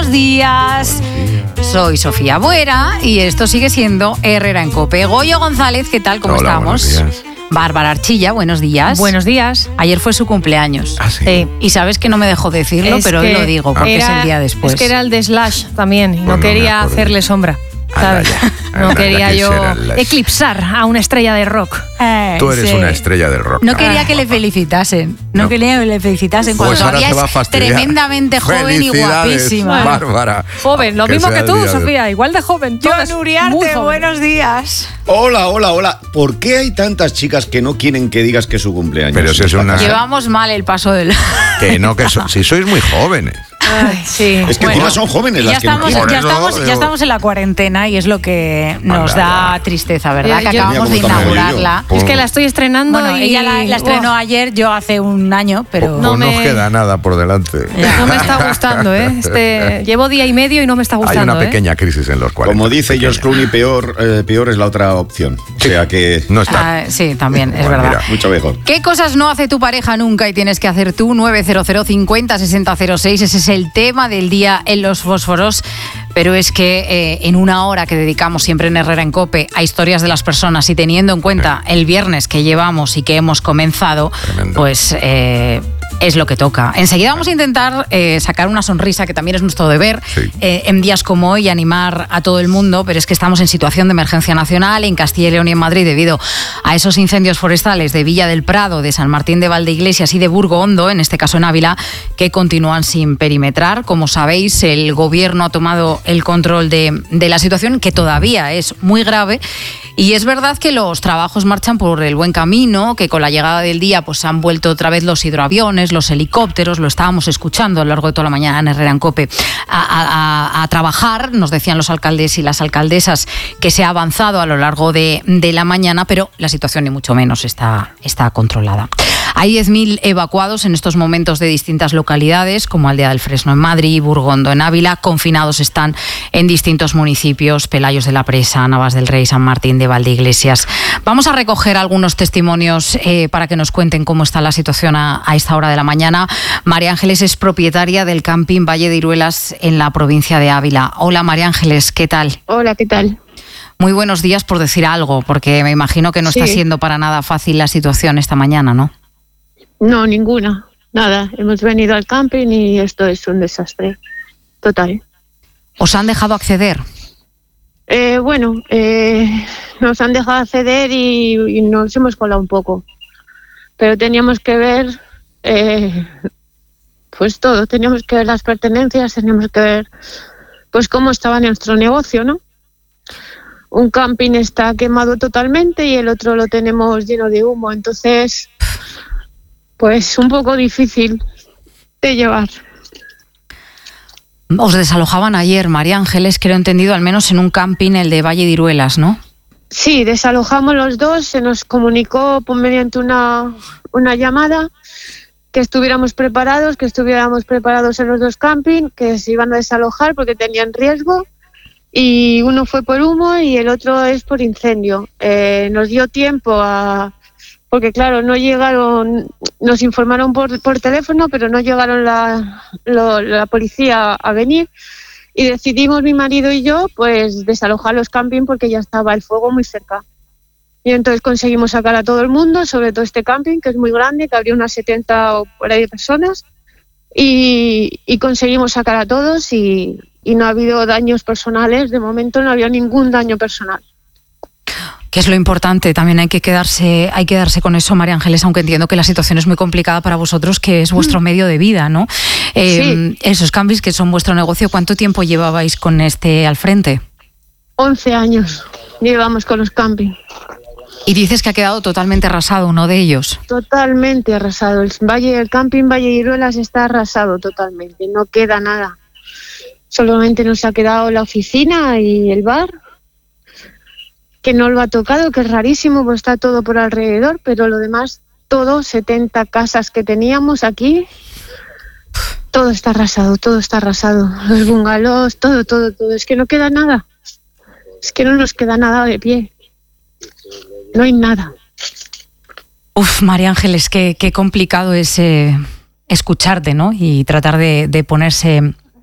buenos días. Soy Sofía Buera y esto sigue siendo Herrera en COPE. Goyo González, ¿qué tal? ¿Cómo estamos? Buenos días. Bárbara Archilla, buenos días. Buenos días. Ayer fue su cumpleaños. Ah, sí. Y sabes que no me dejó decirlo, pero hoy lo digo porque es el día después. Es que era el de Slash también y Pues no no quería me acuerdo. hacerle sombra. ¿Sabes? No quería yo eclipsar a una estrella de rock. Tú eres una estrella del rock. No quería que le felicitasen. No quería que le felicitasen cuando Pues ahora todavía se va a es fastidiar. tremendamente joven y Felicidades, guapísima. Bárbara. Joven, lo Que mismo sea que el tú, día de- Sofía, igual de joven. todas John muy Uriarte, jóvenes. buenos días. Hola. ¿Por qué hay tantas chicas que no quieren que digas que es su cumpleaños? Pero si es una- Llevamos mal el paso del... Que no, si sois muy jóvenes. Ay, sí. Es que Bueno, encima son jóvenes Ya las que no estamos, quieren. ya, Por estamos, eso, ya estamos en la cuarentena y es lo que nos Anda, da ya. tristeza, ¿verdad? Que Yo- acabamos de Mira cómo estamos inaugurarla. yo. es que la estoy estrenando Bueno, y... ella la estrenó ayer, yo hace un año, pero... No Pues no me- os queda nada por delante. No me está gustando, ¿eh? Llevo día y medio y no me está Hay gustando, una pequeña crisis en los 40. Como dice pequeña. George Clooney, peor es la otra opción. O sea que No está. Sí, también, es Bueno, verdad. mira. mucho mejor. ¿Qué cosas no hace tu pareja nunca y tienes que hacer tú? 900 50 60 06. Ese es el tema del día en los fósforos. Pero es que en una hora que dedicamos siempre en Herrera en COPE a historias de las personas y teniendo en cuenta el viernes que llevamos y que hemos comenzado, Tremendo. pues es lo que toca. Enseguida vamos a intentar sacar una sonrisa, que también es nuestro deber, Sí. en días como hoy, animar a todo el mundo, pero es que estamos en situación de emergencia nacional en Castilla y León y en Madrid debido a esos incendios forestales de Villa del Prado, de San Martín de Valdeiglesias y de Burgo Hondo, en este caso en Ávila, que continúan sin perimetrar. Como sabéis, el gobierno ha tomado el control de la situación, que todavía es muy grave. Y es verdad que los trabajos marchan por el buen camino, que con la llegada del día pues han vuelto otra vez los hidroaviones, los helicópteros, lo estábamos escuchando a lo largo de toda la mañana en Herrera en COPE, a trabajar. Nos decían los alcaldes y las alcaldesas que se ha avanzado a lo largo de la mañana, pero la situación ni mucho menos está controlada. Hay 10.000 evacuados en estos momentos de distintas localidades, como Aldea del Fresno en Madrid, Burgondo en Ávila. Confinados están en distintos municipios: Pelayos de la Presa, Navas del Rey, San Martín de Valdeiglesias. Vamos a recoger algunos testimonios para que nos cuenten cómo está la situación a esta hora de la mañana. María Ángeles es propietaria del camping Valle de Iruelas en la provincia de Ávila. Hola María Ángeles, ¿qué tal? Hola, ¿qué tal? Muy buenos días, por decir algo, porque me imagino que no está Sí. siendo para nada fácil la situación esta mañana, ¿no? No, ninguna. Nada. Hemos venido al camping y esto es un desastre. Total. ¿Os han dejado acceder? Nos han dejado acceder y nos hemos colado un poco. Pero teníamos que ver, pues todo. Teníamos que ver las pertenencias, teníamos que ver, pues cómo estaba nuestro negocio, ¿no? Un camping está quemado totalmente y el otro lo tenemos lleno de humo. Entonces, pues un poco difícil de llevar. Os desalojaban ayer, María Ángeles, creo entendido, al menos en un camping, el de Valle de Iruelas, ¿no? Sí, desalojamos los dos, se nos comunicó mediante una llamada que estuviéramos preparados en los dos campings, que se iban a desalojar porque tenían riesgo, y uno fue por humo y el otro es por incendio. Nos dio tiempo porque claro, no llegaron, nos informaron por teléfono, pero no llegaron la policía a venir, y decidimos mi marido y yo pues desalojar los campings porque ya estaba el fuego muy cerca. Y entonces conseguimos sacar a todo el mundo, sobre todo este camping que es muy grande, que habría unas 70 o por ahí personas, y conseguimos sacar a todos y no ha habido daños personales. De momento no había ningún daño personal. Que es lo importante, también hay que quedarse con eso, María Ángeles, aunque entiendo que la situación es muy complicada para vosotros, que es vuestro medio de vida, ¿no? Sí. Esos campings que son vuestro negocio, ¿cuánto tiempo llevabais con este al frente? 11 años llevamos con los campings. Y dices que ha quedado totalmente arrasado uno de ellos. Totalmente arrasado. El camping Valle de Iruelas está arrasado totalmente, no queda nada. Solamente nos ha quedado la oficina y el bar, que no lo ha tocado, que es rarísimo, pues está todo por alrededor, pero lo demás, todo, 70 casas que teníamos aquí, todo está arrasado. Los bungalows, todo. Es que no queda nada. Es que no nos queda nada de pie. No hay nada. Uf, María Ángeles, qué complicado es escucharte, ¿no? Y tratar de ponerse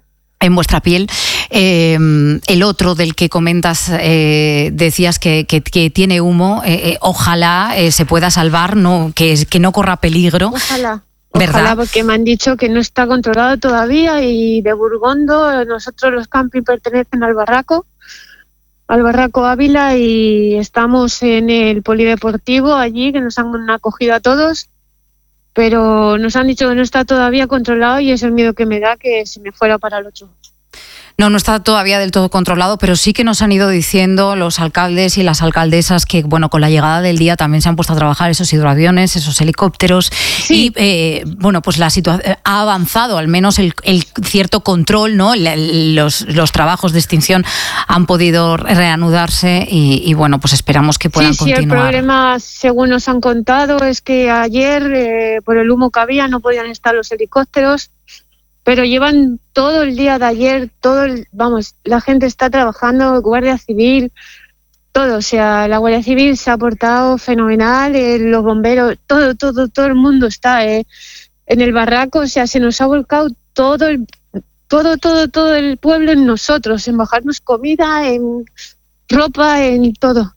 en vuestra piel. El otro del que comentas, decías que tiene humo, ojalá se pueda salvar, no, que no corra peligro. Ojalá. ¿Verdad? Ojalá, porque me han dicho que no está controlado todavía, y de Burgondo, nosotros los camping pertenecen al Barraco Ávila, y estamos en el polideportivo allí, que nos han acogido a todos, pero nos han dicho que no está todavía controlado, y es el miedo que me da, que se me fuera para el 8. No está todavía del todo controlado, pero sí que nos han ido diciendo los alcaldes y las alcaldesas que, bueno, con la llegada del día también se han puesto a trabajar esos hidroaviones, esos helicópteros, sí. Y, bueno, pues la situación ha avanzado, al menos el cierto control, ¿no? Los trabajos de extinción han podido reanudarse y bueno, pues esperamos que puedan continuar. Sí, el problema, según nos han contado, es que ayer, por el humo que había, no podían estar los helicópteros. Pero llevan todo el día de ayer, la gente está trabajando, Guardia Civil, todo. O sea, la Guardia Civil se ha portado fenomenal, los bomberos, todo el mundo está en el barraco. O sea, se nos ha volcado todo el pueblo en nosotros, en bajarnos comida, en ropa, en todo.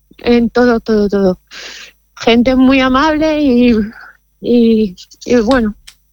Gente muy amable y bueno.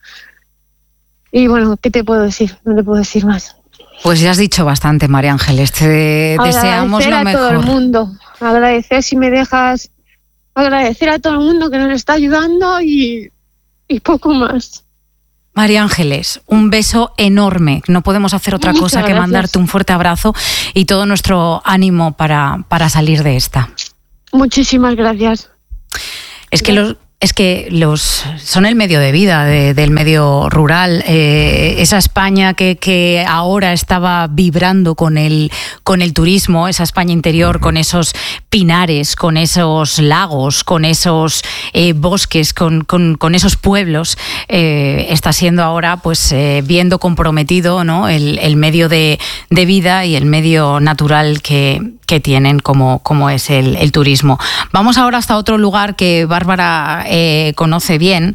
Y bueno, ¿qué te puedo decir? No te puedo decir más. Pues ya has dicho bastante, María Ángeles. Te deseamos lo mejor. Agradecer a todo el mundo. Agradecer, si me dejas, agradecer a todo el mundo que nos está ayudando y poco más. María Ángeles, un beso enorme. No podemos hacer otra cosa que mandarte un fuerte abrazo y todo nuestro ánimo para salir de esta. Muchísimas gracias. Es que son el medio de vida del medio rural, esa España que ahora estaba vibrando con el turismo, esa España interior, con esos pinares, con esos lagos, con esos bosques, con esos pueblos, está siendo ahora pues viendo comprometido, ¿no? el medio de vida y el medio natural que tienen como es el turismo. Vamos ahora hasta otro lugar que Bárbara conoce bien,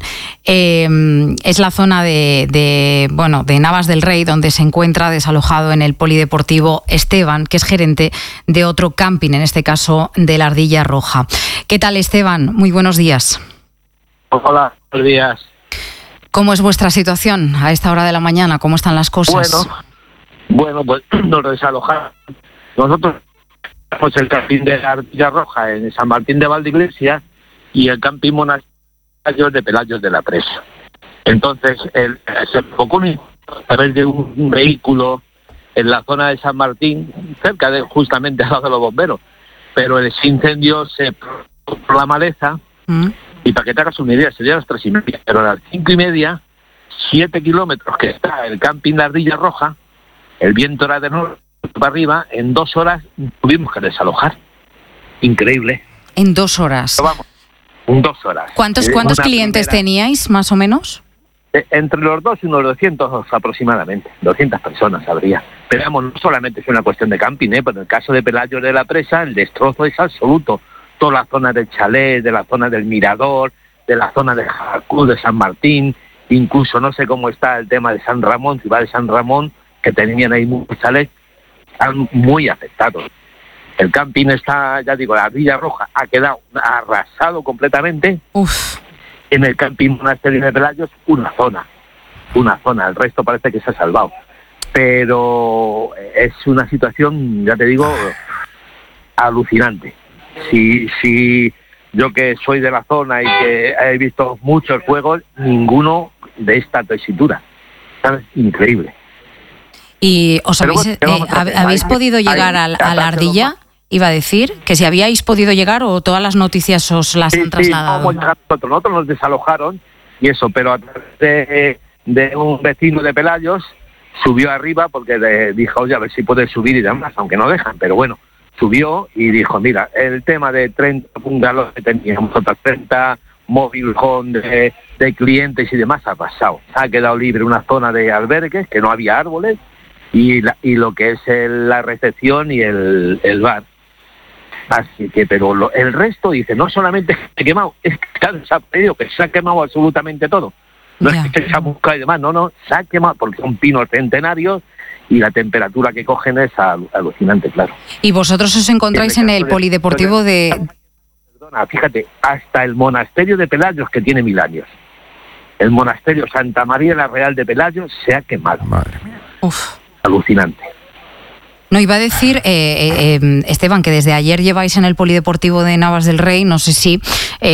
es la zona de Navas del Rey, donde se encuentra desalojado en el polideportivo Esteban, que es gerente de otro camping, en este caso de la Ardilla Roja. ¿Qué tal, Esteban? Muy buenos días. Hola, buenos días. ¿Cómo es vuestra situación a esta hora de la mañana? ¿Cómo están las cosas? Bueno, pues nos desalojaron. Nosotros tenemos el camping de la Ardilla Roja en San Martín de Valdeiglesia y el camping Monasterio de Pelayos de la Presa. Entonces, se provocó a través de un vehículo en la zona de San Martín, cerca de justamente al lado de los bomberos, pero ese incendio se por la maleza, y para que te hagas una idea, sería a las 3:30, pero a las 5:30, 7 kilómetros que está el camping La Ardilla Roja, el viento era de norte para arriba, en 2 horas tuvimos que desalojar. Increíble. En 2 horas. Pero vamos, en 2 horas. ¿Cuántos clientes teníais, más o menos? Entre los dos, unos 200 aproximadamente, 200 personas habría. Pero vamos, no solamente es una cuestión de camping, pero en el caso de Pelayos de la Presa, el destrozo es absoluto. Toda la zona del chalet, de la zona del Mirador, de la zona de Jacú, de San Martín, incluso no sé cómo está el tema de San Ramón, ciudad de San Ramón, que tenían ahí muchos chalets, están muy afectados. El camping está, ya digo, la Ardilla Roja ha quedado arrasado completamente. Uf. En el camping Monasterio de Pelayos, una zona, el resto parece que se ha salvado. Pero es una situación, ya te digo, alucinante. Si yo que soy de la zona y que he visto muchos fuegos, ninguno de esta tesitura. ¿Sabes? Increíble. ¿Y os habéis podido llegar a la Ardilla? Iba a decir que si habíais podido llegar o todas las noticias os las han trasladado. Sí, nosotros nos desalojaron y eso, pero a través de un vecino de Pelayos subió arriba porque dijo, oye, a ver si puedes subir y demás, aunque no dejan, pero bueno, subió y dijo, mira, el tema de 30 bungalows que teníamos, otras 30 móvil home de clientes y demás ha pasado. Ha quedado libre una zona de albergues que no había árboles y lo que es la recepción y el bar. Así que, pero el resto dice, no solamente se ha quemado, es que se ha quemado absolutamente todo. No Ya. es que se ha buscado y demás, no, se ha quemado porque son pinos centenarios y la temperatura que cogen es alucinante, claro. Y vosotros os encontráis en el polideportivo de... Perdona, fíjate, hasta el monasterio de Pelayos, que tiene 1000 años. El monasterio Santa María la Real de Pelayos se ha quemado. Madre mía. Uf. Alucinante. No, iba a decir, Esteban, que desde ayer lleváis en el polideportivo de Navas del Rey, no sé si,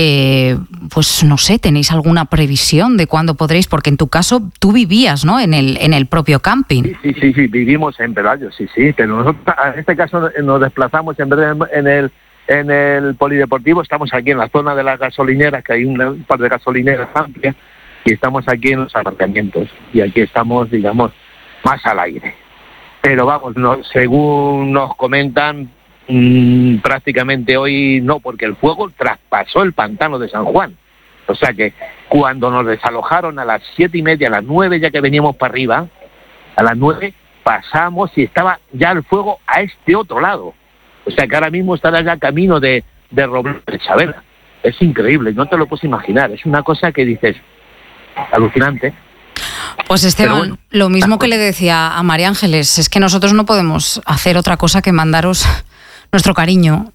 pues no sé, tenéis alguna previsión de cuándo podréis, porque en tu caso tú vivías, ¿no?, en el propio camping. Sí, vivimos en Pelayos, sí, pero nosotros en este caso nos desplazamos en vez de en el polideportivo, estamos aquí en la zona de las gasolineras, que hay un par de gasolineras amplias, y estamos aquí en los aparcamientos, y aquí estamos, digamos, más al aire. Pero vamos, según nos comentan, prácticamente hoy no, porque el fuego traspasó el pantano de San Juan. O sea que cuando nos desalojaron a las 7:30, a las 9 ya que veníamos para arriba, a las 9 pasamos y estaba ya el fuego a este otro lado. O sea que ahora mismo estará ya camino de Robledo de Chavela. Es increíble, no te lo puedes imaginar. Es una cosa que dices, alucinante. Pues Esteban, bueno, lo mismo que le decía a María Ángeles, es que nosotros no podemos hacer otra cosa que mandaros nuestro cariño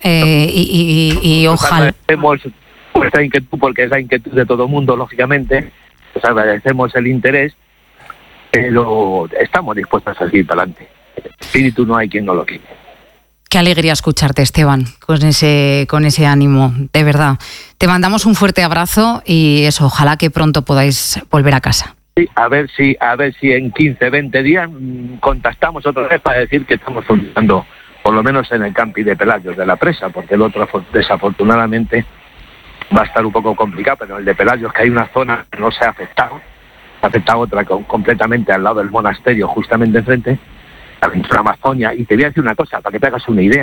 y ojalá... Agradecemos vuestra inquietud, porque es la inquietud de todo el mundo, lógicamente. Pues agradecemos el interés, pero estamos dispuestos a seguir para adelante. El espíritu no hay quien no lo quite. Qué alegría escucharte, Esteban, con ese ánimo, de verdad. Te mandamos un fuerte abrazo y eso, ojalá que pronto podáis volver a casa. Sí, a ver si en 15, 20 días contactamos otra vez para decir que estamos funcionando, por lo menos en el camping de Pelayos de la Presa, porque el otro desafortunadamente va a estar un poco complicado, pero el de Pelayos, que hay una zona que no se ha afectado otra completamente al lado del monasterio, justamente enfrente, la aventura Amazonia. Y te voy a decir una cosa, para que te hagas una idea.